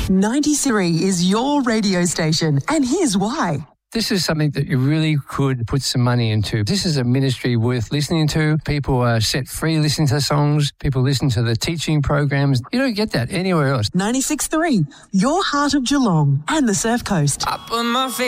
93 is your radio station, and here's why. This is something that you really could put some money into. This is a ministry worth listening to. People are set free listening to the songs. People listen to the teaching programs. You don't get that anywhere else. 96.3, your heart of Geelong and the Surf Coast. I put my faith